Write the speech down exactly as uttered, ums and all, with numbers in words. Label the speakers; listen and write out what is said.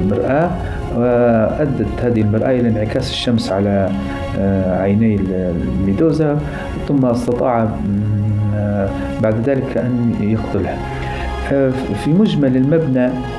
Speaker 1: المرآة، وأدت هذه المرآة إلى انعكاس الشمس على عيني الميدوزا، ثم استطاع بعد ذلك أن يقتلها. في مجمل المبنى